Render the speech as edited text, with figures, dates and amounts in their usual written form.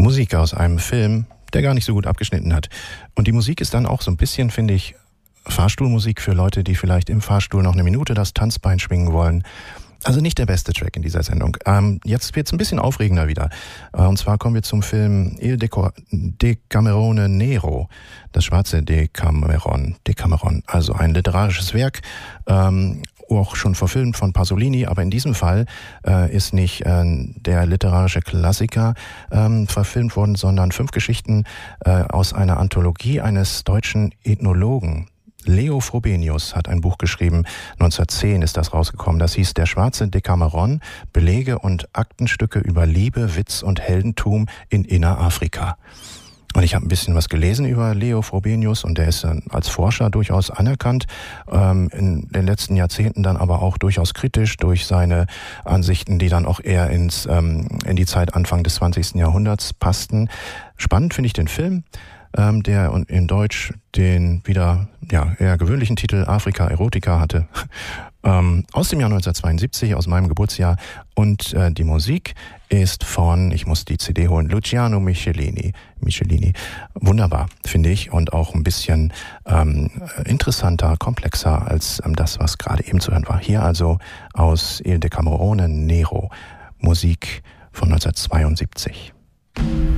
Musik aus einem Film, der gar nicht so gut abgeschnitten hat. Und die Musik ist dann auch so ein bisschen, finde ich, Fahrstuhlmusik für Leute, die vielleicht im Fahrstuhl noch eine Minute das Tanzbein schwingen wollen. Also nicht der beste Track in dieser Sendung. Jetzt wird's ein bisschen aufregender wieder. Und zwar kommen wir zum Film Il Decamerone Nero, das schwarze Decameron, also ein literarisches Werk, auch schon verfilmt von Pasolini, aber in diesem Fall ist nicht der literarische Klassiker verfilmt worden, sondern 5 Geschichten aus einer Anthologie eines deutschen Ethnologen. Leo Frobenius hat ein Buch geschrieben, 1910 ist das rausgekommen, das hieß Der schwarze Decameron, Belege und Aktenstücke über Liebe, Witz und Heldentum in Innerafrika. Und ich habe ein bisschen was gelesen über Leo Frobenius und der ist als Forscher durchaus anerkannt, in den letzten Jahrzehnten dann aber auch durchaus kritisch durch seine Ansichten, die dann auch eher in die Zeit Anfang des 20. Jahrhunderts passten. Spannend finde ich den Film, der in Deutsch den wieder eher gewöhnlichen Titel Afrika Erotica hatte, aus dem Jahr 1972, aus meinem Geburtsjahr. Und die Musik ist von, ich muss die CD holen, Luciano Michelini. Wunderbar, finde ich, und auch ein bisschen interessanter, komplexer als das, was gerade eben zu hören war. Hier also aus Il Decamerone Nero, Musik von 1972.